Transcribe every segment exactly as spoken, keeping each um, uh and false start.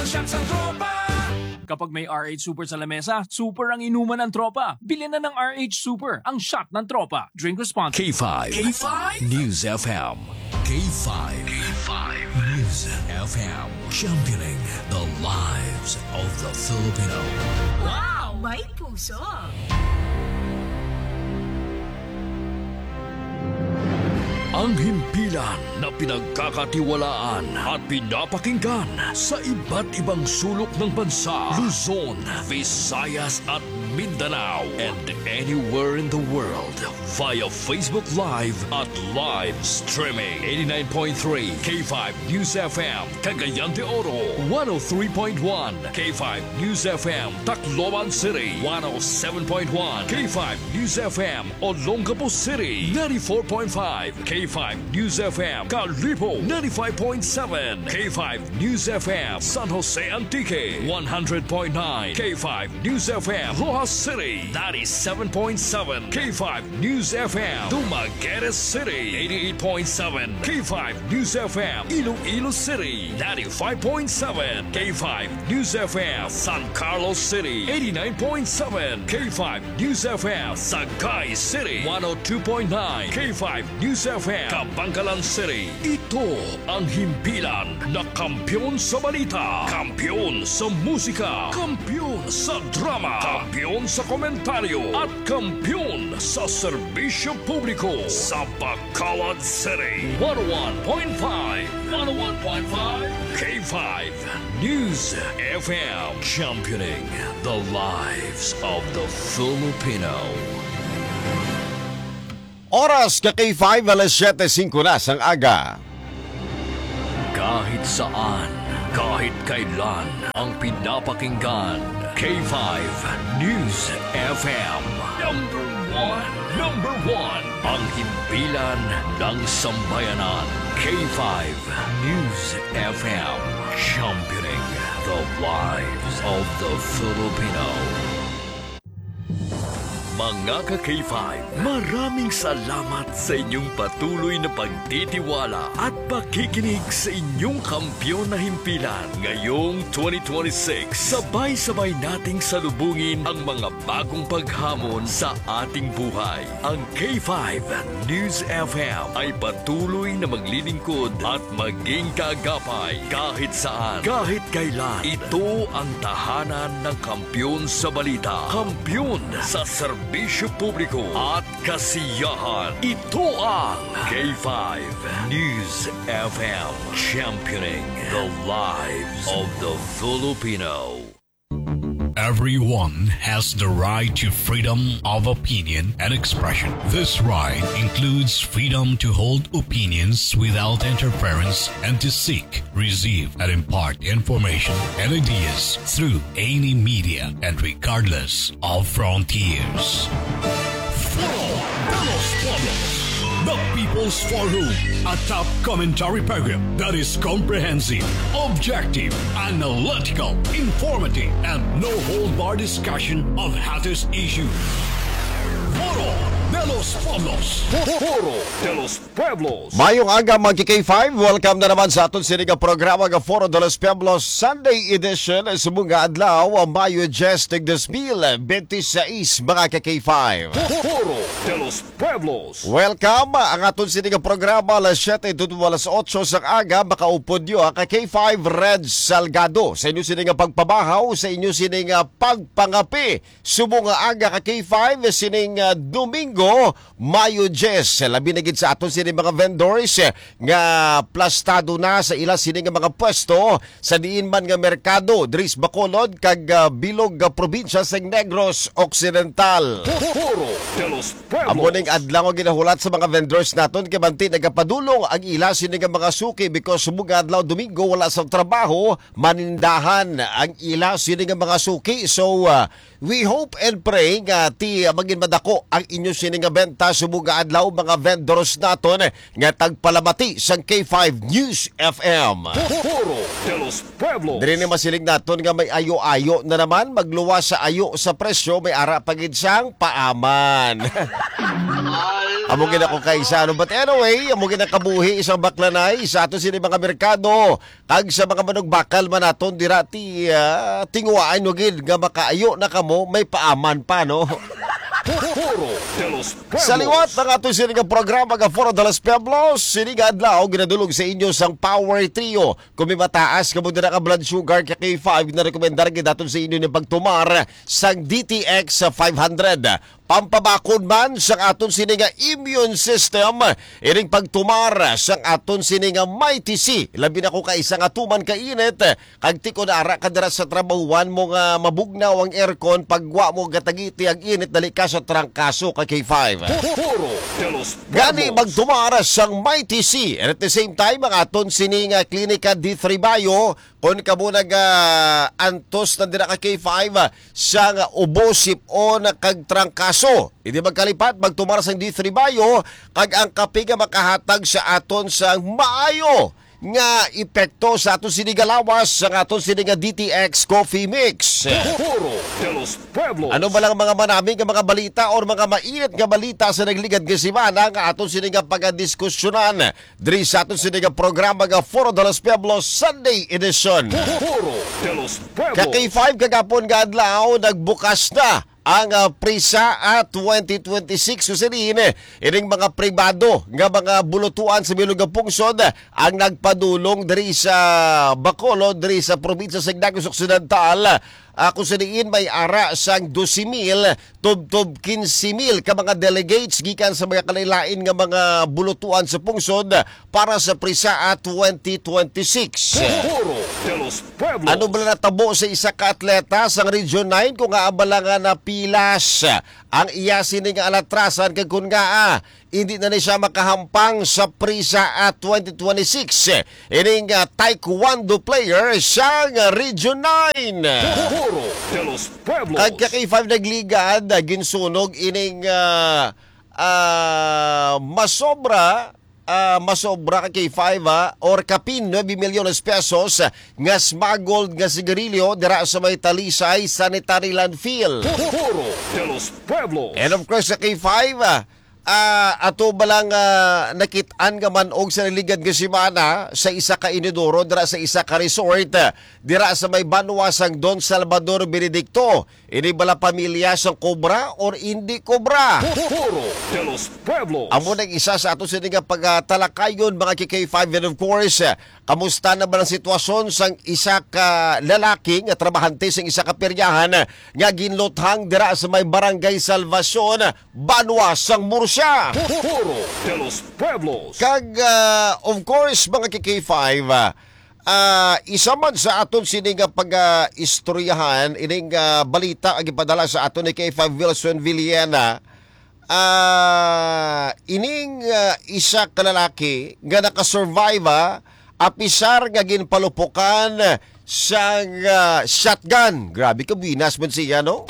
ang shots ang tropa. Kapag may R H Super sa lamesa, super ang inuman ng tropa. Bili na ng R H Super, ang shot ng tropa. Drink responsibly. K five. K five News F M. K five. K five. News F M. Championing the lives of the Filipino. Wow! May puso! Ang himpilan na pinagkakatiwalaan at pinapakinggan sa iba't ibang sulok ng bansa, Luzon, Visayas at Mindanao, and anywhere in the world via Facebook Live at live streaming. eighty-nine point three K five News F M, Cagayan de Oro, one oh three point one K five News F M, Tacloban City, one oh seven point one K five News F M, Olongapo City, ninety-four point five K five News F M, Calipo, ninety-five point seven K five News F M, San Jose Antique, one hundred point nine K five News F M, Rojas City, ninety-seven point seven K five News F M, Dumaguete City, eighty-eight point seven K five News F M, Iloilo City, ninety-five point seven K five News F M, San Carlos City, eighty-nine point seven K five News F M, Sagay City, one oh two point nine K five News F M, Kabangkalan City. Ito ang himpilan na kampyon sa balita, kampyon sa musika, kampyon sa drama, kampyon sa komentaryo, at kampyon sa serbisyo publiko sa Bacolod City. one oh one point five one oh one point five K five News F M, championing the lives of the Filipino. Oras ka K five, alas siyete singko na sang aga. Kahit saan, kahit kailan, ang pinapakinggan, K five News F M. Number one, number one, ang himpilan ng sambayanan, K five News F M, championing the lives of the Filipino. Mga ka-K five, maraming salamat sa inyong patuloy na pagtitiwala at pakikinig sa inyong kampyon na himpilan. Ngayong twenty twenty-six, sabay-sabay nating salubungin ang mga bagong paghamon sa ating buhay. Ang K five News F M ay patuloy na maglilingkod at maging kaagapay kahit saan, kahit kailan. Ito ang tahanan ng kampyon sa balita, kampyon sa serbisyo publiko at kasiyahan. Ito ang K five News F M, championing the lives of the Filipino. Everyone has the right to freedom of opinion and expression. This right includes freedom to hold opinions without interference and to seek, receive, and impart information and ideas through any media and regardless of frontiers. The People's Forum, a top commentary program that is comprehensive, objective, analytical, informative, and no-hold-bar discussion of hottest issues. Foro de los Pueblos. Foro de los Pueblos. Mayong aga mga K five, welcome na naman sa aton sinigang programa ng Foro de los Pueblos Sunday edition sa mga adlaw, Mayo Jestig dos mil twenty-six mga K five. Foro de los Pueblos. Welcome ang aton sinigang programa alas siyete tutuwa alas otso sa aga, makaupod nyo ka K five Red Salgado sa inyo sinigang pagpabahaw, sa inyo sinigang pagpangapi. Sumunga aga ka K five sining uh, Domingo, Mayo Jes. Labi na gid sa aton sining mga vendors eh, nga plastado na sa ila sining mga pwesto sa diin man nga merkado Dris Bacolod kag uh, bilog uh, probinsya sa Negros Occidental. Foro de los Pueblos. Amo ning adlaw ginahulat sa mga vendors naton kay banti nagapadulong ang ila sining mga suki because sumuga adlaw Domingo wala sa trabaho, manindahan ang ila sining mga suki. So uh, we hope and pray nga ti uh, magin madako ang inyo sining nga benta sumuga adlaw mga vendors naton nga tagpalamati sang K five News F M. Foro de los Pueblos. Diri ni masiling naton nga may ayo-ayo na naman, magluwas sa ayo sa presyo, may ara pagid sang paaman. Amo gina ko kaysa ano. But anyway, amo gina kabuhi isang baklanay sa ato sini mga merkado. Kag sa mga manugbakal man naton dira ti uh, tinguaan no gid nga makaayo na kamo may paaman pa no. Sa liwat ng ato sini nga programa nga Foro de los Pueblos, sini nga adlaw ginadulog sa inyo sang Power Trio. Kung may mataas kamo dira ka blood sugar ka K five na rekomendar gid aton sa inyo ni pagtumar sang D T X five hundred. Pampabakod man sang aton sini nga immune system, iring pagtumar sang aton sini nga Mighty C. Labi na ko ka isang atuman ka init, kag tiko na ara ka dira sa trabahuan mo nga mabugnaw ang aircon, pagwa mo gatagiti ang init dali ka sa trangkaso ka K five. Gani magtumar sang Mighty C. And at the same time, ang aton sini nga Klinika D three Bio, kung ka mo nag uh, antos na dira ka K five sang ubosip o kag trangkaso. Hindi magkalipat, magtumar sang D three Bio, kag ang kape nga makahatag sa aton sang maayo nga epekto sa aton sinigalawas sa aton siniga D T X Coffee Mix. Ano ba lang mga manaming nga mga balita o mga mainit nga balita sa nagligad nga simana nga aton siniga pag-diskusyonan diri sa aton siniga programa nga Foro de los Pueblos Sunday Edition. Ka K five kagapon nga adlaw nagbukas na ang uh, Prisa at twenty twenty-six susirin ining mga pribado nga mga bulutuan sa Milong Pungsod ang nagpadulong diri sa Bacolod diri sa probinsya sa Negros Occidental. Ako sa diin may ara sang twelve mil tub-tub fifteen mil ka mga delegates gikan sa mga kanilain nga mga bulutuan sa pungsod para sa Prisa at twenty twenty-six. Ano ba na natabo sa isa ka atleta sa Region nine kung aabala nga na pilas ang iya sini nga alatrasan kag kun nga ah, hindi na ni siya makahampang sa Prisa at twenty twenty-six. Ining uh, taekwondo player sa Region nine. Kag ka K five nagligad, ginsunog ining uh, uh, masobra uh, masobra ka K five uh, or kapin nine milyones pesos nga smuggled nga sigarilyo dira sa may Talisay Sanitary Landfill. And of course sa K five uh, Uh, ato balang uh, nakitaan nga man og sa naligan nga simana sa isa ka inidoro dira sa isa ka resort dira sa may banwa sang Don Salvador Benedicto. Ini bala pamilya sang kobra or hindi kobra. Amo nang isa sa ato sini nga pagtalakayon mga K five. And of course, kamusta na ba ang sitwasyon sang isa ka lalaki nga trabahante sang isa ka peryahan nga ginlothang dira sa may Barangay Salvacion, banwa sang Murcia. Kag uh, of course mga K five, uh, uh, isa man sa aton sini nga pag-istoryahan uh, ining uh, balita ang ipadala sa aton ni K five Wilson Villena. Uh, ining uh, isa ka lalaki nga nakasurvive uh, apisar nga ginpalupukan sang uh, shotgun. Grabe ka, binas man siya, no?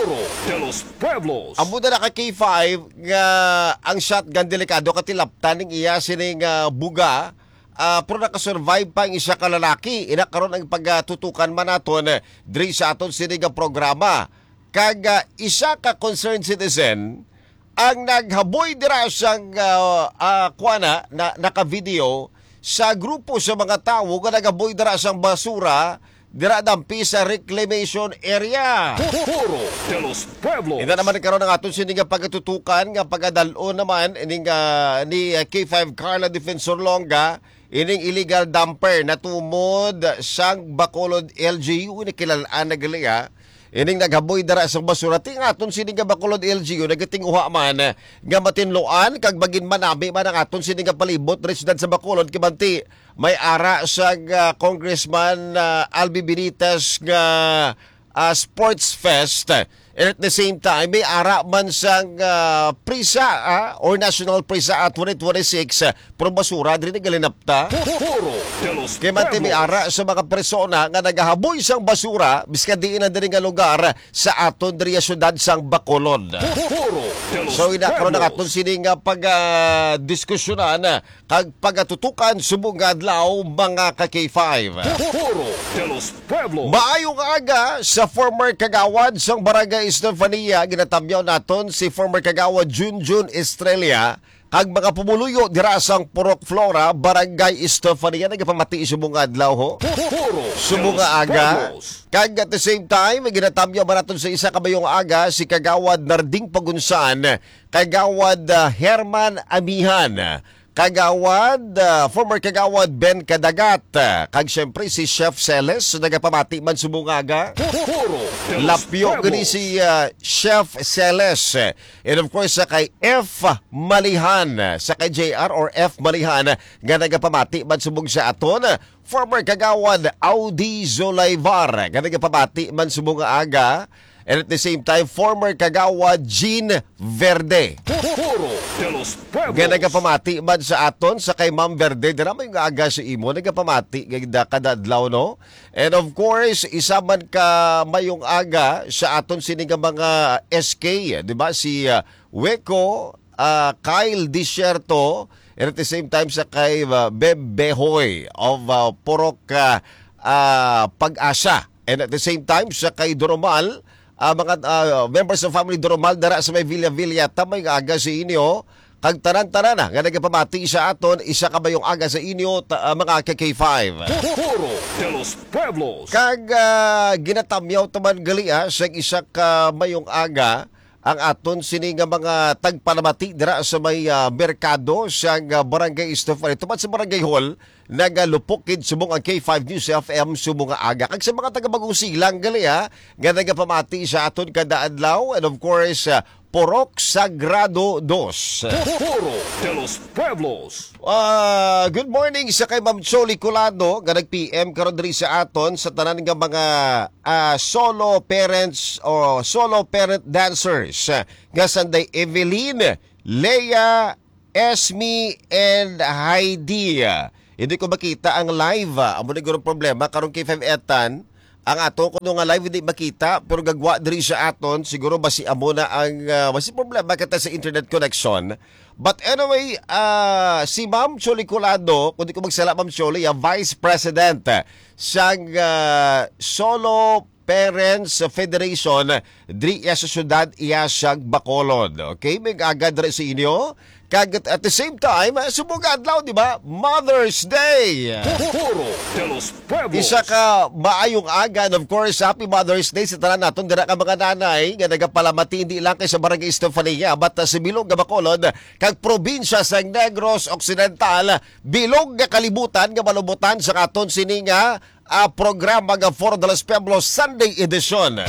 Amo na naka K five nga ang shotgun delikado katilaptan ng iya sining uh, buga. Uh, pero nakasurvive pa ang isa ka lalaki. Inakaroon ang pagtutukan man naton uh, diri sa aton sining programa. Kag uh, isa ka concerned citizen ang naghaboy dira sang uh, uh, kuana na naka-video sa grupo sa mga tao nga nagaboy dira sang basura dira dampi sa reclamation area. Ina naman karon ang aton sini nga pagatutukan nga pagadalo naman ining uh, ni uh, K five Carla Defensor Longa ining illegal dumper na tumod sang Bacolod L G U ni kilalaan na gali ining naghaboy dara sa basura. Tingaton sini nga Bacolod L G U nagatinguha man nga matinloan kag bagin manami man ang aton sini nga palibot residad sa Bacolod kibanti may ara sa uh, Congressman uh, Albi Benitez nga uh, Sports Fest. And at the same time, may ara man sang uh, Prisa uh, or National Prisa at twenty twenty-six uh, pero basura din galinapta. Kaya man may ara sa mga persona nga nagahaboy sang basura biska diin na din nga lugar sa aton diri syudad sang Bacolod. So inakaroon na aton sining uh, pag-diskusyonan uh, kag pagatutukan subong nga adlaw mga ka K five. Maayong aga sa former kagawad sang Barangay Estefania, ginatamyaw naton si former kagawad Junjun Estrella kag mga pumuluyo dira sang Purok Flora, Barangay Estefania, nagapamati subong adlaw ho. Subong aga. Kag at the same time, ginatamyaw ba naton sa isa kabayong aga si kagawad Narding Pagunsan, kagawad uh, Herman Amihan, kagawad, uh, former kagawad Ben Kadagat, kag syempre si Chef Celes, nagapamati man sumungaga. Lapyo gani si uh, Chef Celes. And of course, sa kay F. Malihan, sa kay J R or F. Malihan, nga nagapamati man subong sa aton. Former kagawad Audi Zolayvar, nga nagapamati man sumunga aga. And at the same time, former kagawad Jean Verde. Nga nagapamati man sa aton sa kay Ma'am Verde. Dira may nga aga sa imo, nagapamati kada adlaw, no? And of course, isa man ka mayong aga sa aton sining mga S K, di ba? Si uh, Weko, uh, Kyle Desierto, and at the same time sa kay uh, Beb Behoy of uh, Purok uh, uh, Pag-asa. And at the same time sa kay Doromal, Uh, mga uh, members of family Doromal dara sa may Villa Villa, tamay nga aga sa inyo kag tanan-tanan na nga nagapamati sa aton isa ka bayong aga sa inyo ta, uh, mga K five. Kag uh, ginatamyaw taman gali ah, sa isa ka mayong aga ang aton sini nga mga tagpanamati dira sa may uh, merkado sa uh, Barangay Estefania tuman sa Barangay Hall, nagalupokid subong ang K five News F M subong nga aga. Kag sa mga taga-Bagong Silang gali ha, nga nagapamati sa aton kada adlaw, and of course uh, Purok Sagrado dos. Uh, good morning sa kay Ma'am Choli Colado, nga nag-P M karon diri sa aton sa tanan nga mga uh, solo parents o solo parent dancers. Uh, nga sanday Evelyn, Leia, Esme, and Heidi. Hindi ko makita ang live. Amo na guro problema karong K five etan. Ang ato kuno nga live hindi makita pero gagwa diri sa aton siguro basi amo na ang uh, basi problema kita sa internet connection. But anyway, uh, si Ma'am Choli Colado, kung di ko magsala Ma'am Choli, uh, Vice President sa uh, Solo Parents Federation diri sa syudad iya sa Bacolod. Okay, may agad diri sa inyo. Kag at the same time, subong adlaw, di ba? Mother's Day. Isa ka maayong aga, and of course, happy Mother's Day sa tanan naton dira ka mga nanay nga nagapalamati hindi lang kay sa Barangay Estefania but uh, sa bilog nga Bacolod kag probinsya sa Negros Occidental, bilog nga kalibutan nga malubutan sa aton sini nga a uh, programa nga For de los Pueblos Sunday Edition.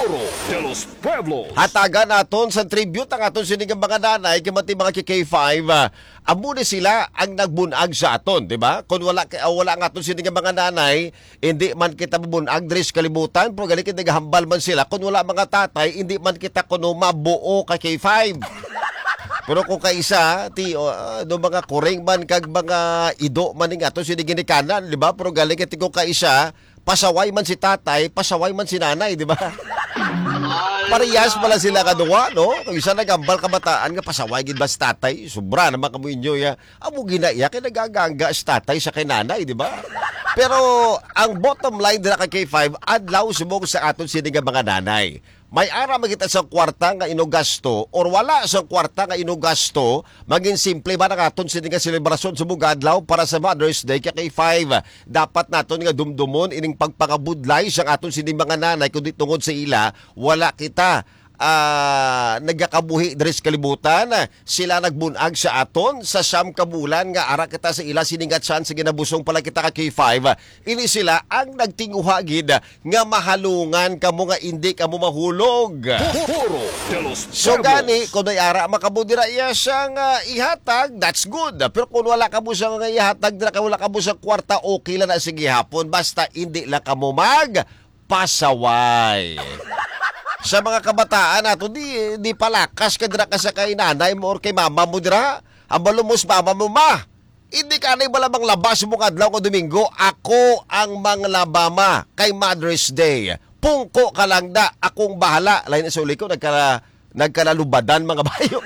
Hatagan naton sa tribute ang aton sining mga nanay kay mati mga K five. Uh, amo ni sila ang nagbunag sa aton, di ba? Kung wala uh, wala ang aton sining mga nanay, hindi man kita mabunag diri sa kalibutan, pero gali kita gahambal man sila. Kung wala mga tatay, hindi man kita kuno mabuo ka K five. Pero kung kaisa, ti, uh, do mga kuring man kag mga ido man nga to sini ginikanan, di ba? Pero galing kiti ko kaisa, pasaway man si tatay, pasaway man si nanay, di ba? Parehas pala sila kaduwa, no? Kung isa nagambal kabataan nga pasaway gid ba si tatay, sobra naman kamo inyo ya. Amo ginaiya kay nagaganga si tatay sa kay nanay, di ba? Pero ang bottom line dira kay K five, adlaw subong sa aton sini nga mga nanay. May ara magita sa kwarta nga inugasto or wala sa kwarta nga inugasto, maging simple ba na aton sini nga selebrasyon subong adlaw para sa Mother's Day kay K five. Dapat naton nga dumdumon ining pagpangabudlay sa aton sini mga nanay kundi tungod sa ila wala kita Uh, nagakabuhi diri sa kalibutan. Sila nagbunag sa aton sa siyam ka bulan nga ara kita sa ila siningat saan sa ginabusong pala kita ka K five. Ini sila ang nagtinguha gid nga mahalungan kamo nga hindi kamo mahulog. So gani kung ay ara makabudira iya siyang uh, ihatag, that's good. Pero kung wala kamo siyang nga ihatag dira ka wala kamo sa kwarta, okay lang na sige hapon basta hindi lang kamo mag pasaway. Sa mga kabataan nato di di palakas ka dira ka sa kay nanay mo or kay mama mo dira. Ambalo mo sa mama mo, ma. Hindi ka na malamang labas mo kadlaw ko Domingo. Ako ang manglabama kay Mother's Day. Pungko ka lang da, akong bahala. Lain na sa uli ko, nagka nagkanalubadan mga bayo.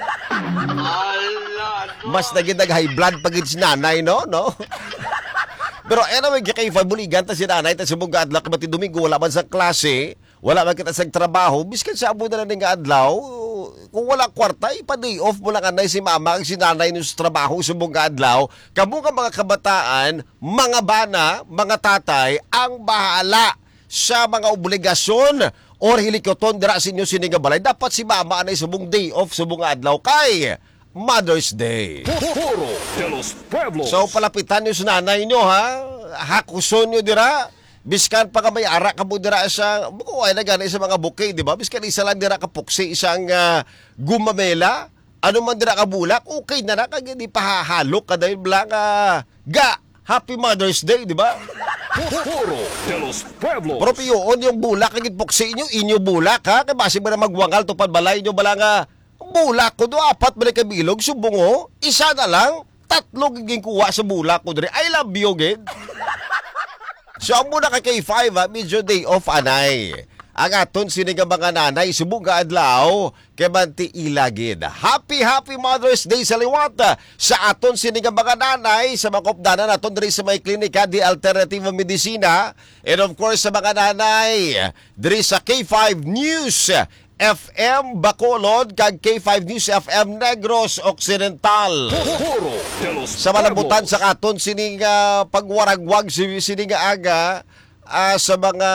Mas naging nag-high blood pagid si nanay, no? no? Pero anyway, kay five buligan ta si nanay, ta si mong adlaw, kabati Domingo, wala man sa klase, wala man kita sa trabaho, biskan sa abo na lang nga adlaw, kung wala kwarta, ipa-day off mo lang anay si mama, ang si nanay nung sa trabaho sa mong adlaw, kamo ka mga kabataan, mga bana, mga tatay, ang bahala sa mga obligasyon or hilikoton dira sa inyo sininga balay. Dapat si mama anay sa mong day off sa mong adlaw kay Mother's Day. Foro de los Pueblos. So palapitan nyo sa nanay nyo ha. Hakuson nyo dira. Biskan pa ka may ara ka mo dira sa bukuhay na gani sa mga bukay, di ba? Biskan isa lang dira ka puksi isang uh, gumamela. Ano man dira ka bulak, okay na na. Kaya di pahahalok ka dahil blang uh, ga. Happy Mother's Day, di ba? Foro de los Pueblos. Pero piyoon yung bulak, kagit puksi inyo, inyo bulak ha. Kaya basi mo na magwangal, tupad balay nyo bala nga bulak ko do, apat balik kabilog, subungo, isa na lang, tatlo giging kuha sa bulak ko. I love you, gid. So, ang muna kay K five, ha, medyo day off, anay. Ang aton sinigang mga nanay, subunga adlaw, kay Manti Ilagid. Happy, happy Mother's Day sa liwat. Sa aton sinigang mga nanay, sa mga kopdanan aton diri sa may klinika, di Alternative Medicina. And of course, sa mga nanay, diri sa K five News, F M Bacolod, kag K five News F M Negros Occidental. Foro de los Sa malabutan sa katon sining uh, pagwaragwag sining aga uh, sa mga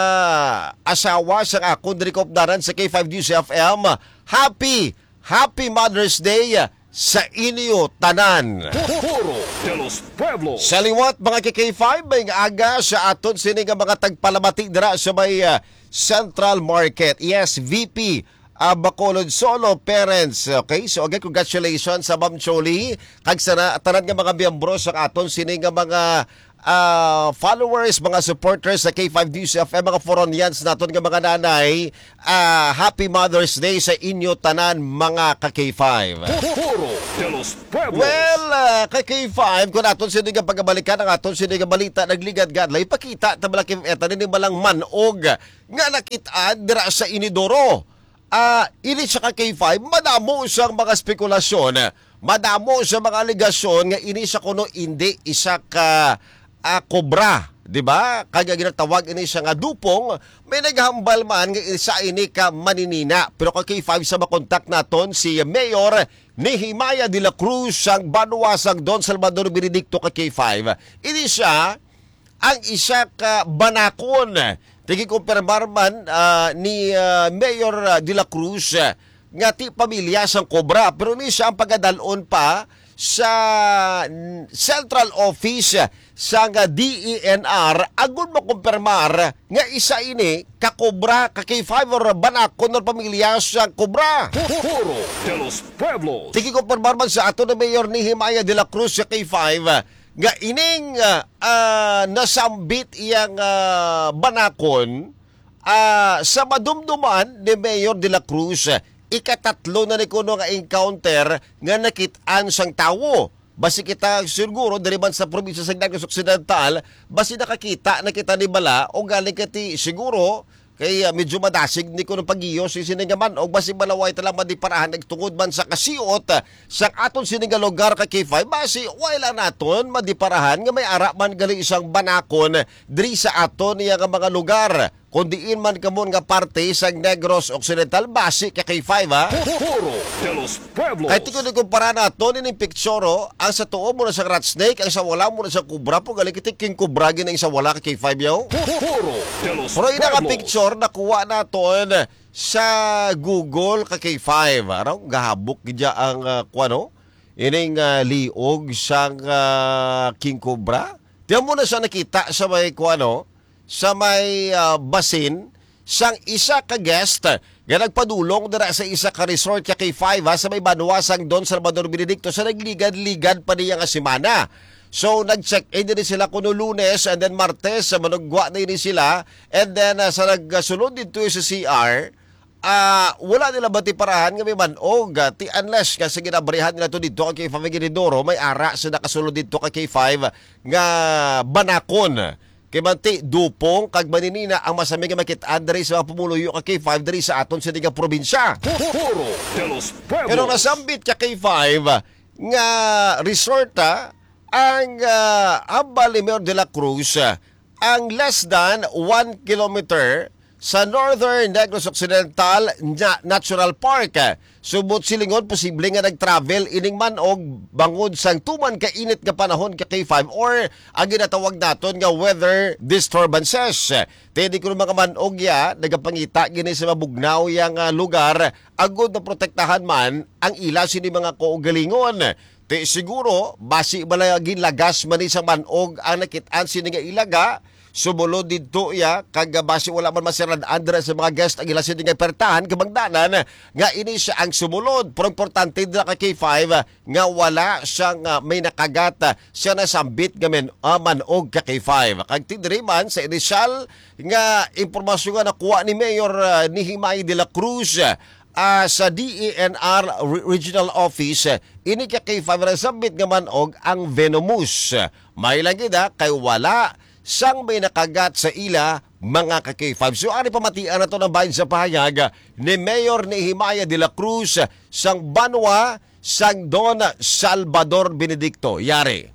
asawa sa akon diri kopdaran sa K five News F M. Happy, happy Mother's Day sa inyo tanan. Foro de los Pueblos. Sa liwat mga K five, may aga sa aton sining mga tagpalamati dira sa may uh, Central Market. Yes, V P uh, Bacolod Solo Parents. Okay, so again, congratulations sa Ma'am Choli. Kag sa tanan nga mga miyembro sa aton sining nga mga uh, followers, mga supporters sa K five News F M, mga Foronians naton nga mga nanay. Uh, happy Mother's Day sa inyo tanan mga ka K five. Foro de los Pueblos. Well, uh, kay K five, kung aton sino nga pagabalikan ang aton sino nga balita, nagligad-gad, lay pakita, tabalakim etan, hindi malang manog, nga nakitaan dira sa Inidoro. Uh, ini sa K five, madamo siyang mga spekulasyon, madamo sa mga aligasyon, nga ini sa kuno hindi isa ka uh, kobra. Diba? Kaya ginatawag ini siya nga dupong, may naghambal man nga isa ini ka maninina. Pero kay K five sa makontak naton si Mayor Nehemiah de la Cruz ang banuwasang Don Salvador Benedicto ka K five. Ini siya ang isa ka banakon. Tigi kumpirmar man uh, ni uh, Mayor de la Cruz uh, nga ti pamilya sang kobra. Pero ini siya ang pagadalon pa sa Central Office sa nga D E N R, agon mo kumpirmar nga isa ini kakobra ka K five or banakon ng pamilya sa kobra. Foro de los Pueblos. Tiki kumpirmar man sa ato na Mayor Nehemiah de la Cruz sa K five nga ining uh, uh, nasambit iyang uh, banakon uh, sa madumduman ni Mayor de la Cruz. Ikatatlo na ni kuno nga encounter nga nakitaan sang tawo. Basi kita siguro diriman sa probinsya sa Negros Occidental, basi nakakita na kita ni bala o galing kati siguro kay uh, medyo madasig ni kuno pagiyo si siningaman o basi balaway talang madiparahan nagtungod man sa kasiot sa aton sininga lugar ka K five, basi wala naton madiparahan nga may ara man gali isang banakon diri sa aton niya nga mga lugar. Kung diin man kamon nga parte sa Negros Occidental, basi ka K five ha. Foro de los Pueblos. Kahit ko kumpara nato ni picture ang sa tuo mo na sa rat snake, ang sa wala mo na sa kubra po gali kiti king kubra gina ang sa wala ka K five yaw. Foro de los Pero ina ka Pueblos. picture nakuha naton sa Google ka K five. Araw gahabok gidya ang uh, kuano ining uh, liog sang uh, king kubra. Diyan mo na siya nakita sa may kuano sa may uh, basin sang isa ka guest nga nagpadulong dira sa isa ka resort ka K five ha, sa may banuwasang Don Salvador Benedicto sa nagligad-ligad pa niya nga semana. So nag-check-in din sila kuno Lunes and then Martes sa manugwa na ini sila and then uh, sa nagsulod dito sa C R uh, wala nila bati parahan nga may manog ti unless kasi ginabrihan nila to dito kay K five Ginidoro may ara sa nakasulod dito kay K five nga banakon kay manti dupong kag maninina ang masami nga makit-an diri sa mga pumuluyo ka K five diri sa aton sa nga probinsya. Foro de los Pueblos. Pero nasambit ka K five nga resort ah, ang uh, Ambalimer de la Cruz ah, ang less than one kilometer sa Northern Negros Occidental na Natural Park. Subot silingon posible nga nag-travel ining manog bangod sang tuman ka init nga panahon ka K five or ang ginatawag naton nga weather disturbances. Tedi ko mga manog ya nagapangita gini sa mabugnaw yang uh, lugar agud na protektahan man ang ila sini mga kaugalingon. Te siguro basi balagin lagas man isang manog ang nakit-an sini nga ilaga. Sumulod dito ya kag basi wala man masirad andra sa mga guest ang ila sini nga pertahan kabangdanan nga ini siya ang sumulod. Pero importante dira ka K five nga wala siyang uh, may nakagat uh, siya nasambit gamen uh, manog ka K five. Kag tidiri man sa inisyal nga impormasyon nga nakuha ni Mayor uh, Nihimay de la Cruz uh, sa D E N R Regional Office, uh, ini ka K five nasambit nga manog ang venomous. May lang gida kay wala sang may nakagat sa ila mga ka K five. So ari pamatian na to ng bayan sa pahayag ni Mayor Nehemiah de la Cruz sang Banwa sang Don Salvador Benedicto. Yari.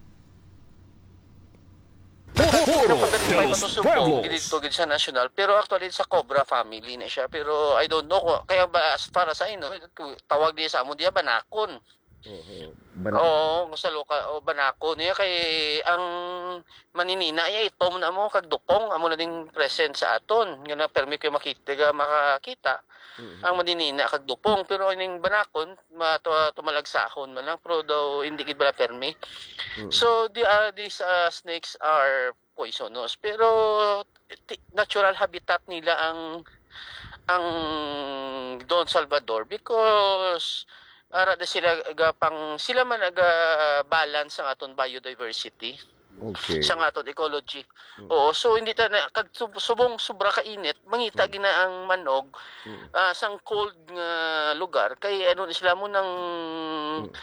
Pagkakasumpong dito gid sa national pero actually sa Cobra family na siya pero I don't know kaya ba as para sa ino tawag di sa amo diya banakon. Ban- Oo, sa lokal o banako niya kay ang maninina ay itom na mo kag dupong amo na ding present sa aton nga na permi kay makita ga makakita mm-hmm. ang maninina kag dupong pero ining banakon tumalagsahon man lang pero daw hindi gid bala permi. Mm-hmm. So the uh, these uh, snakes are poisonous pero t- natural habitat nila ang ang Don Salvador because ara na sila agapang sila man aga balance ang aton biodiversity. Okay. Sa aton ecology. Mm. Oo, so hindi ta na kag subong sobra ka init, mangita mm. gina ang manog mm. uh, sang cold nga lugar kay ano sila mo nang mm.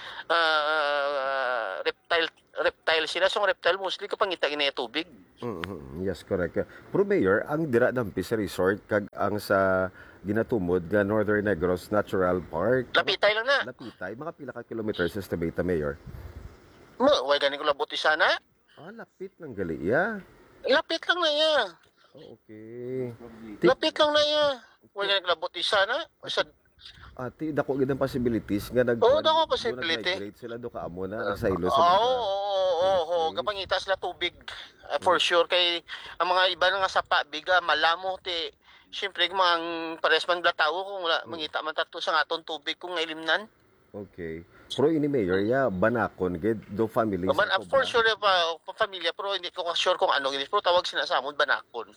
uh, reptile reptile sila so reptile mostly kapangita gina tubig. Mm-hmm. Yes, correct. Pero Mayor, ang dira dampi sa resort kag ang sa ginatumod nga Northern Negros Natural Park. Lapitay lang na. Lapitay, mga pila ka kilometers sa Estimata, Mayor. Mo, way gani ko labot sana. Ah, lapit lang gali ya. Lapit lang na ya. Oh, okay. Lapit lang na ya. Way gani ko labot sana. Sa Ati, dako gid ang possibilities nga nag Oo, dako possibility. Nag-migrate sila do ka amo na sa ilo sa. Oo, oo, oo, kapangita sila tubig. Uh, for sure kay ang mga iba nga sapa biga malamo ti siyempre mga pares man bla tao kung wala mangita man tato sa aton tubig kung ilimnan. Okay. Pero ini Mayor ya banakon gid do family. Oh, man, for sure pa, pa pamilya pero hindi ko sure kung ano gid pero tawag sila sa amon banakon.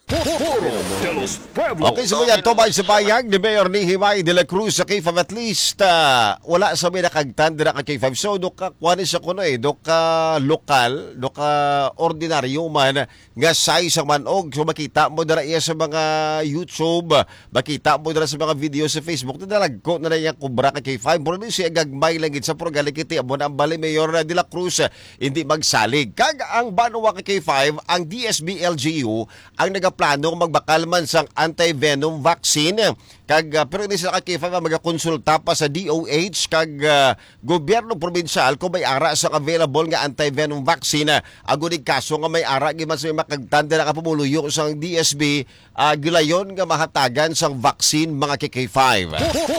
Okay, so yan, tumay sa bayag ni Mayor Nehemiah de la Cruz sa K five at least uh, wala sa may nakagtan dira ka K five. So, do ka kuwani sa kuno eh, do ka lokal, do ka ordinaryo man nga size ang manog. So, makita mo dira iya sa mga YouTube, makita mo dira sa mga video sa Facebook, na nalagko na na yung kubra ka K five. Pero siya gagmay lang sa progalikiti amo na ang bali Mayor de la Cruz hindi magsalig. Kag ang Banwa ka K five, ang D S B L G U ang nagaplanong magbakal man sang anti-venom vaccine. Kag uh, pero ini sa K five magakonsulta pa sa D O H kag uh, gobyerno probinsyal kung may ara sa available nga anti-venom vaccine. Agunig kaso nga may ara giman sa makagtanda na kapumuluyo sang D S B uh, gilayon nga mahatagan sang vaccine mga K five.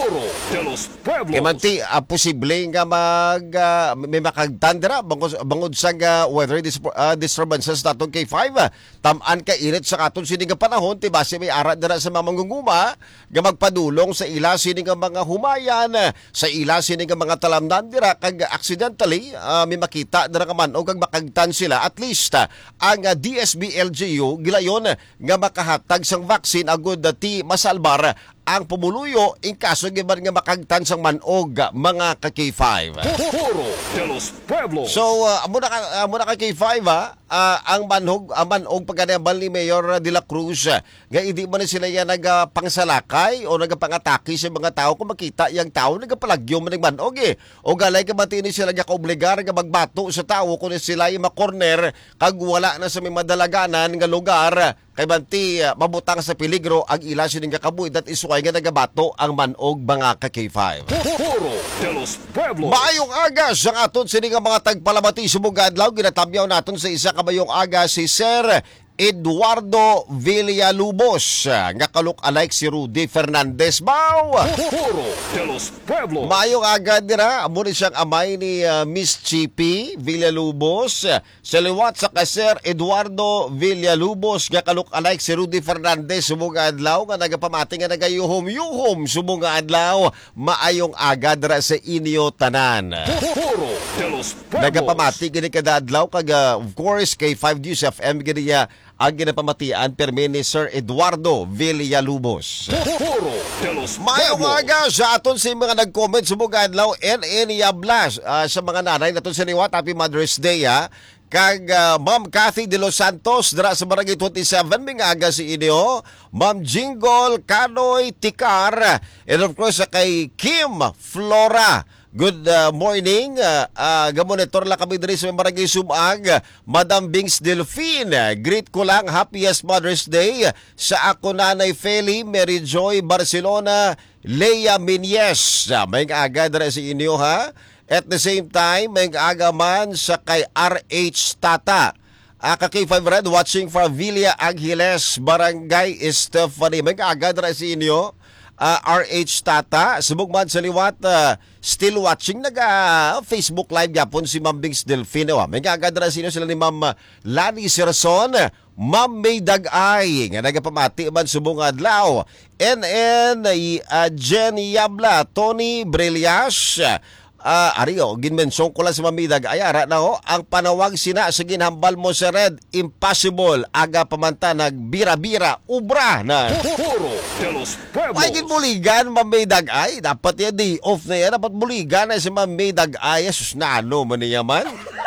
Imanti uh, posible nga mag uh, may makagtandera bangod, bangod sa uh, weather dis- uh, disturbances natong K five. Tamaan ka init sa katon sini nga panahon ti base may ara dira sa mga mangguguma nga magpadulong sa ila sini nga mga humayan sa ila sini nga mga talamnan dira kag accidentally uh, may makita dira ka man o kag makagtan sila at least uh, ang uh, D S B L G U gilayon nga makahatag sang vaccine agud ti masalbar ang pumuluyo in kaso giban nga makagtan sang manog mga ka K five. So uh, amo na ka amo na ka K five ha. ah, ang manhog ang manog pagkanabal ni Mayor De La Cruz nga hindi man sila yan nagpangsalakay o nagpangatake sa mga tao kung makita yung tao nagpalagyo man ng manog eh. O galay ka matini sila nga kaobligar nga magbato sa tao kung sila yung makorner kag wala na sa may madalaganan nga lugar kay banti uh, mabutang sa peligro ang ila sining kakabuhi at isuway nga nagabato ang manog mga ka K five. Maayong aga sa aton sini nga mga tagpalamati sumugad adlaw ginatamyaw naton sa isa ka mayong aga si Sir Eduardo Villalubos nga kalok-alike si Rudy Fernandez Bao. Mayong aga dira amo ni siyang amay ni uh, Miss Chippy Villalubos sa liwat sa kay Sir Eduardo Villalubos nga kalok-alike si Rudy Fernandez sumong adlaw nga nagapamati nga nagayuhom-yuhom sumong adlaw. Maayong aga dira sa inyo tanan. Nagapamati gini kada adlaw kag uh, of course kay five News F M gini uh, ang ginapamatian permi ni Sir Eduardo Villalubos. Mayong aga sa aton sa mga nag-comment sa mga adlaw N N Yablas uh, sa mga nanay naton sa liwat. Happy Mother's Day ha. Kag uh, Ma'am Cathy De Los Santos dira sa Barangay twenty-seven may aga si inyo. Ma'am Jingle Canoy Tikar and of course kay Kim Flora. Good uh, morning. Uh, uh, gamonitor lang kami diri sa Barangay Sumag. Madam Bings Delphine, greet ko lang happiest Mother's Day sa ako nanay Feli, Mary Joy Barcelona, Leia Minyes. Uh, may aga diri sa inyo ha. At the same time, may aga man sa kay R H Tata. Uh, ka K five Red watching for Villa Angeles, Barangay Estefany. May aga diri sa inyo. Uh, R H Tata, subugman sa liwat, uh, still watching, nag-Facebook uh, live yapon si Ma'am Bings Delphine. May gagadra sino sila ni Ma'am Lani Sirason, Ma'am May Dagay, nga nagapamati man subong adlaw. N N, uh, Jenny Yabla, Tony Brelias, Uh, Ario, ginmensyon ko lang sa mamidag ayara na ho, ang panawag sina sa ginhambal mo sa Red, impossible, aga pamanta nagbira-bira, ubra na. Ay, ginbuligan, mamidag ay, dapat yan, day off na yan, dapat buligan na si mamidag ay, sus na ano, maniyaman.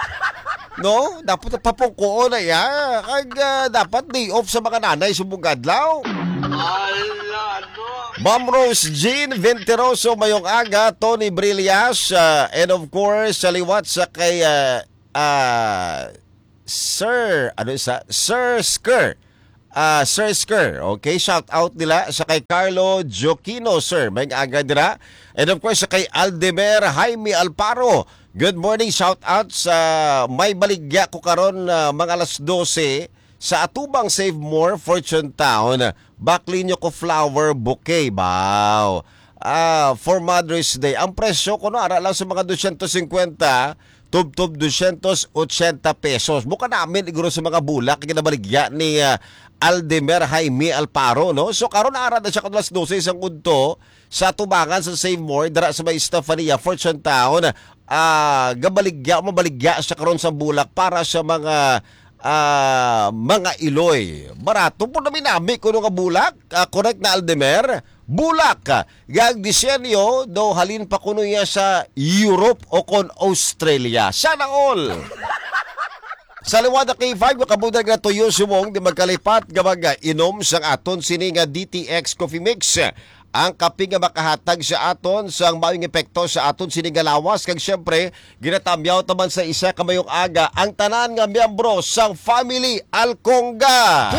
No, dapat papungko na yan, kag uh, dapat day off sa mga nanay sumugadlaw. Ala, no. Ma'am Rose Jean Venteroso, mayong aga, Tony Brillas, uh, and of course, sa liwat sa kay uh, uh, Sir, ano sa, Sir Sker, uh, Sir Sker, okay, shout out nila sa kay Carlo Joquino, sir, mayong aga dira, and of course, sa kay Aldemer Jaime Alparo, good morning, shout out sa may baligya ko karon uh, mga alas dose, sa atubang Save More Fortune Town, baklinyo ko flower bouquet, baw. Ah, for Mother's Day. Ang presyo ko no, ara lang sa mga two fifty, tub-tub two eighty pesos. Buka namin iguro sa mga bulak kinabaligya ni uh, Aldemer Jaime Alparo, no? So karon ara na siya kadlas twelve isang udto sa tubangan sa Save More dara sa may Estefania Fortune Town. Ah, gabaligya mabaligya siya karon sa bulak para sa mga Uh, mga Iloy. Barato po namin nami kuno nga bulak. Uh, correct na Aldemer. Bulak. Gag disenyo do halin pa kuno ya sa Europe o kon Australia. Sana all. Sa liwada K five makabudag na tuyo sumong di magkalipat gamag inom sang aton sini nga D T X Coffee Mix. Ang kape nga makahatag sa aton sang maayong epekto sa aton sinigalawas kag syempre ginatamyaw taman sa isa kamayong aga ang tanan nga miyembro sang Family Alconga.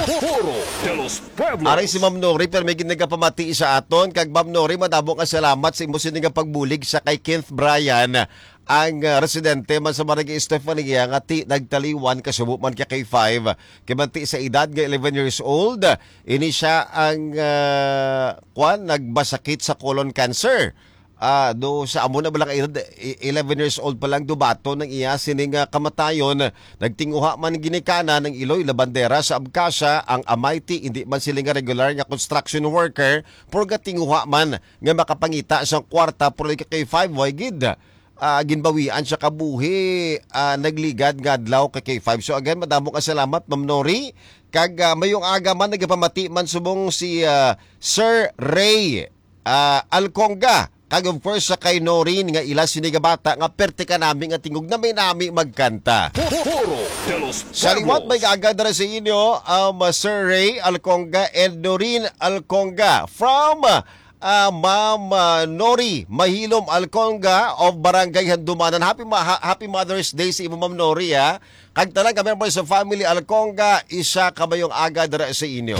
Aray si Ma'am Nori pero may ginagapamati sa aton kag Ma'am Nori madamo ka salamat sa imo sining pagbulig sa kay Kenneth Bryan ang uh, residente man sa Barangay Estefania nga ti nagtaliwan kasubo man kay K five kimanti sa edad nga eleven years old. Ini siya ang uh, kwan nagbasakit sa colon cancer. Ah, uh, do sa amo na balang edad eleven years old pa lang dubato ng iya sining uh, kamatayon. Nagtinguha man ginikana ng Iloy la bandera sa Abkasa ang amayti hindi man sila nga regular nga construction worker purga tinguha man nga makapangita sa kwarta pro kay five way gid. Uh, ginbawian siya kabuhi uh, nagligad nga adlaw kay K five. So again, madamo ka salamat Ma'am Nori. Kag uh, mayong aga man nagapamati man subong si uh, Sir Ray uh, Alconga. kag of course sa kay Norin nga ila siniga bata nga perte ka namin nga tingog na may nami magkanta. Sa liwat may gagadara sa inyo um, Sir Ray Alconga and Norin Alconga from uh, Ma'am uh, Nori Mahilom Alconga of Barangay Handumanan. Happy ma- ha- Happy Mother's Day sa imo Ma'am Nori ha. Kag talang kami sa family Alconga, isa kabayong aga dara sa inyo.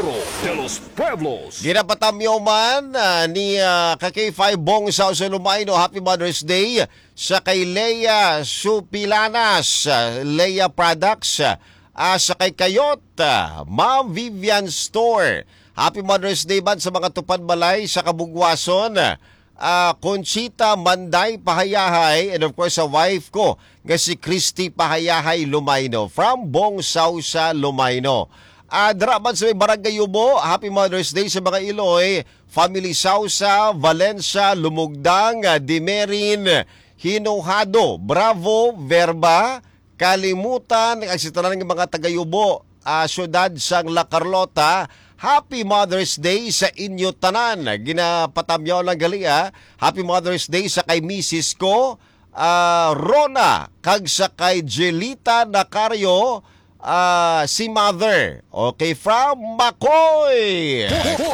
Ginapatamyo man uh, ni uh, K five Bong sa Lumayno, Happy Mother's Day sa kay Leia Supilanas, uh, Leia Products, uh, sa kay Kayot, uh, Ma'am Vivian Store. Happy Mother's Day man sa mga tupad balay sa Kabugwason. Uh, Conchita Manday Pahayahay, and of course sa wife ko nga si Christy Pahayahay Lumayno from Bong Sausa Lumayno. Uh, Daraman sa may Barangay Yubo, Happy Mother's Day sa mga Iloy, Family Sausa, Valencia, Lumugdang, uh, Dimerin, Hinohado, Bravo, Verba, Kalimutan, ang sitanan ng mga taga-Yubo, uh, syudad sang La Carlota. Happy Mother's Day sa inyo tanan. Ginapatamyaw lang gali ha. Happy Mother's Day sa kay Missus ko, uh, Rona, kag sa kay Jelita Nacario, uh, si Mother. Okay, from Macoy.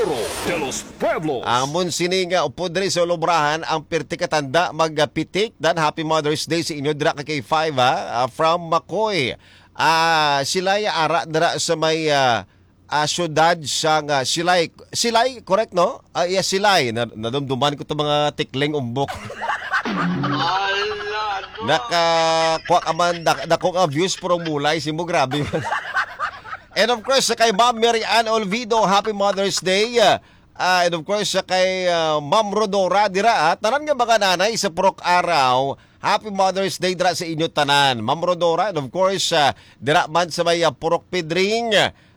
Amon sini nga upod rin sa Olobrahan, ang pirti katanda magpitik. Dan Happy Mother's Day sa inyo dira kay five ha, uh, from Macoy. Uh, sila ya ara dira sa may uh, Uh, syudad sang uh, Silay. Silay, correct no? Uh, yes, Silay. Nadumduman ko itong mga tikling umbok. Nakakuha ka man, dako nga views pro mulay. Simo, grabe man. And of course, sa kay Ma'am Mary Ann Olvido, Happy Mother's Day. Uh, and of course, sa kay uh, Ma'am Rodora, dira, uh, tanan nga mga nanay sa purok araw, Happy Mother's Day dira sa inyo tanan. Ma'am Rodora, and of course, uh, dira man sa may uh, purok Pedring,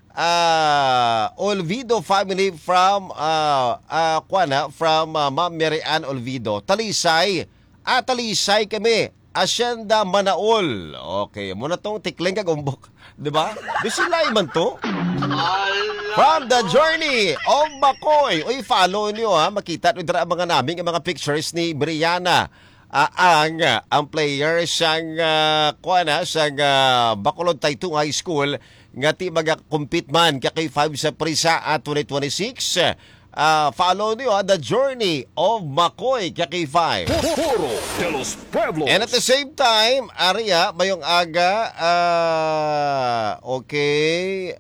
Uh, Olvido family from uh, uh, Kuana, from uh, Ma'am Mary Ann Olvido. Talisay. Ah, Talisay kami. Asyenda Manaol. Okay, muna tong tikling kagumbok. Diba? Di sila man to. From the journey of Macoy. Uy, follow niyo ha. Makita nyo dira mga naming mga pictures ni Brianna. Uh, ang uh, ang player sang uh, Kuana, sang uh, Bacolod Taytong High School nga ti mag-compete man kay five sa Prisa at twenty twenty-six. Uh, follow niyo uh, the journey of Macoy kay five. And at the same time, Aria, mayong aga, uh, okay,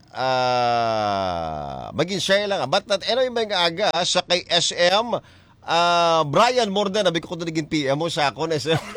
uh, maging share lang. But not, ano yung mayong aga sa kay S M, uh, Brian Morden, nabi ko kung naging P M mo sa ako.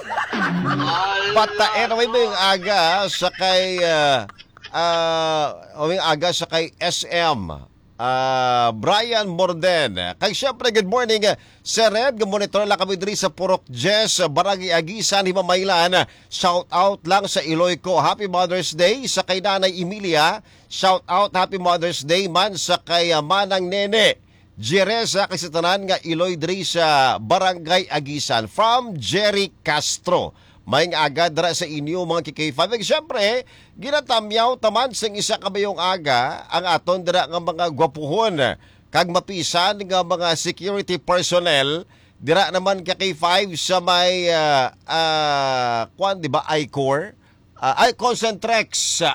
But uh, anyway, mayong aga sa kay... Uh, Uh, o aga sa kay S M uh, Brian Morden. Kay syempre, good morning Sir Red, monitor lang kami diri sa Purok Jess, Barangay Agisan, Himamaylan. Shout out lang sa Iloy ko, Happy Mother's Day. Sa kay Nanay Emilia, shout out, Happy Mother's Day man sa kay uh, Manang Nene Jereza, kay sa tanan nga Iloy diri sa Barangay Agisan. From Jerry Castro. May aga dara sa inyo mga K five. Siyempre, ginatamyaw taman sa isa kabayong aga ang aton dara nga mga gwapuhon kag mapisan nga mga security personnel dira naman ka K five sa may uh, uh, kwan, di ba, I-Core? Uh, ay, Concentrex.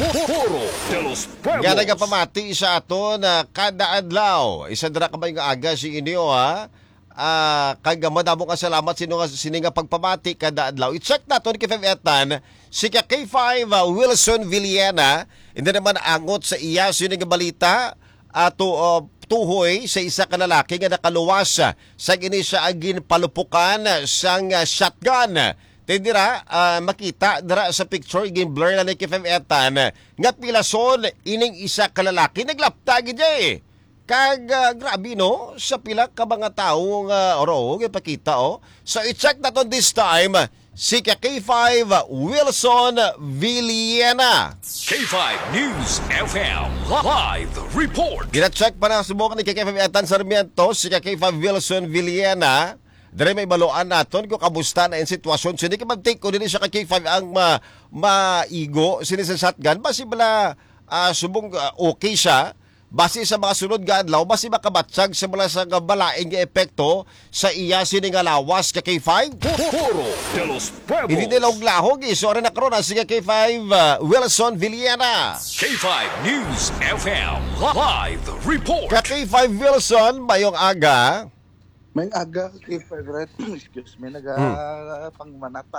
Nga nagapamati sa aton na uh, kada adlaw. Isa dira kabayong aga si inyo ha. Uh, kag madamo ka salamat sino nga sininga pagpamati kada adlaw. I-check nato ni K five etan si K five uh, Wilson Villena. Hindi naman angot sa iya sino nga balita ato uh, tuhoy sa isa ka lalaki nga nakaluwas sa gini siya agin palupukan sang uh, shotgun. Tindira uh, makita dira sa picture igin blur na ni K five etan nga pilason ining isa ka lalaki naglapta gid eh. Kag uh, grabe no, sa pila ka mga tao nga uh, oro, ipakita oh. So i-check na to this time, si K five Wilson Villena. K five News F M Live Report. Gina-check pa na subukan ni K five Etan Sarmiento, si K five Wilson Villena. Dari may baluan naton kung kamusta na yung sitwasyon. Sini ka mag-take ko din siya K five ang ma maigo, sinisasatgan. Basi bala uh, subong uh, okay siya. base sa mga sunod nga adlaw basi makabatsag sa mula sa balaing nga epekto sa iya sini nga lawas ka K five. Foro de los Pueblos. Hindi nila og lahog isore na karon ang sige K five uh, Wilson Villena. K five News F M Live Report. Ka K five Wilson bayong aga. May aga kay favorite, excuse me, naga pangmanata.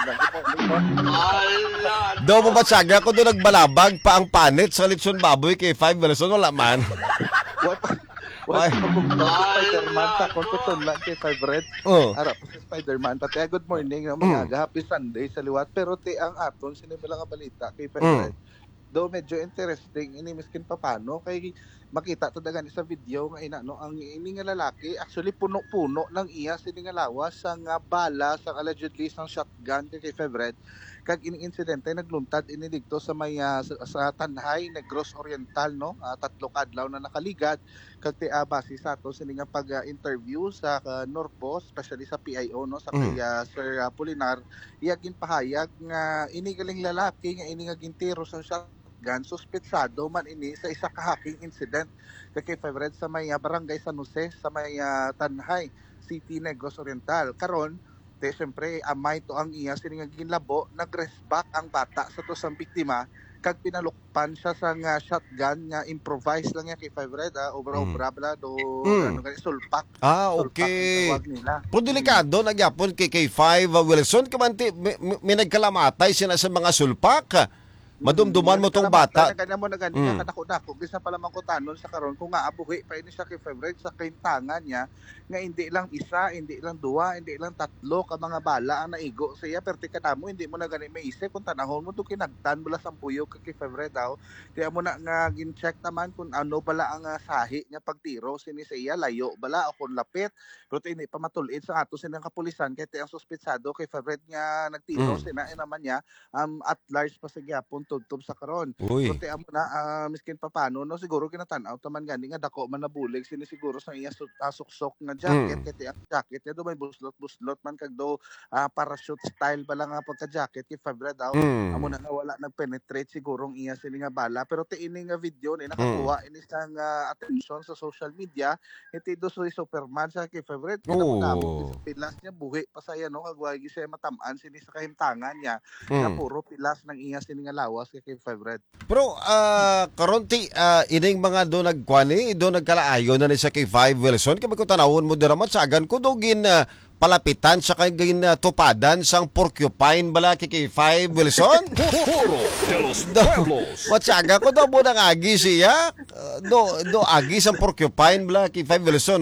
Do mo batsaga ko do nagbalabag pa ang panit sa litson baboy K five Wilson wala man. What? What? Spider-Man sa kontuton lang kay favorite. Oh. Ara po si Spider-Man. Pati good morning, mga aga, happy Sunday sa liwat. Pero ti ang aton sinibala nga balita kay favorite. Do medyo interesting ini miskin pa paano kay makita to dagan sa video nga ina no ang ini nga lalaki actually puno-puno ng iya sini nga lawas sa nga bala sa allegedly sang shotgun kay favorite kag ini insidente nagluntad ini didto sa may uh, sa, sa Tanhay Negros Oriental no uh, tatlo ka adlaw na nakaligad kag ti uh, base sa ato sini nga pag-interview uh, sa uh, Norpo especially sa P I O no sa kay uh, Sir uh, Polinar iya ginpahayag nga ini galing lalaki nga ini nga gintiro sa shotgun gun suspetsado man ini sa isa ka hacking incident kay favorite sa may uh, barangay San Jose sa may uh, Tanhay City Negros Oriental karon te syempre amay to ang iya sini nga ginlabo nagresback ang bata sa to sang biktima kag pinalukpan siya sa nga shotgun nga improvise lang niya kay favorite uh, obra-obra bla do Mm. ano kay sulpak. Ah, Sulpak okay. ang tawag nila. Pero delikado nagyapon kay K five uh, Wilson kamanti may, may nagkalamatay sila sa mga sulpak. Madumduman mo tong bata. Kanya mo na ganyan mm. kadako-dako. Bisa pala mangkutanon sa karon kung nga abuhi pa ini siya kay favorite sa kintangan niya nga hindi lang isa, hindi lang duwa, hindi lang tatlo ka mga bala ang naigo sa iya perti kanamo hindi mo na gani maisip kung tanahon mo to kinagtan mula sa puyo kay favorite daw. Kaya mo na nga gin-check naman kung ano pala ang uh, sahi niya pagtiro sini sa iya layo bala o kung lapit. Pero hindi pa matulid sa ato sinang kapulisan kay ang suspetsado kay favorite nga nagtiro mm. sina naman niya um, at large pa sa gyapon tugtog sa karon. Uy. So ti amo na uh, miskin pa paano no siguro kinatan-aw taman gani nga dako man nabulig sini siguro sa iya uh, suksok nga jacket mm. kay ang jacket ya do may buslot-buslot man kag do uh, parachute style ba lang nga pagka-jacket kay Fabra daw mm. amo na nga wala nagpenetrate siguro ang iya sini nga bala pero ti ini nga video ni nakakuha mm. ini sang uh, attention sa social media iti do so Superman sa kay favorite oh. na pilas niya buhi pa saya no kag wagi siya matam-an sini sa kahimtangan niya mm. na puro pilas ng iya sini nga lawas kay kay favorite. Pero uh, karon ti uh, ining mga do nagkwani do nagkalaayo na ni sa K five Wilson kay ko tanawon mo dira matsagan ko do gin uh, palapitan sa kay gin uh, tupadan sang porcupine bala kay K five Wilson. Foro de los Pueblos. Matsaga ko do mo nang agi siya uh, do do agi sang porcupine bala kay five Wilson